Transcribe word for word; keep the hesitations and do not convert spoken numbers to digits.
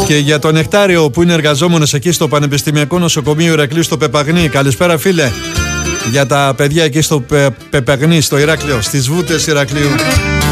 Και για τον Νεκτάριο που είναι εργαζόμενος εκεί στο Πανεπιστημιακό Νοσοκομείο Ηρακλείου στο Πεπαγνή. Καλησπέρα φίλε. Για τα παιδιά εκεί στο Πε, Πεπαγνή, στο Ηράκλειο, στις βούτες Ηρακλείου.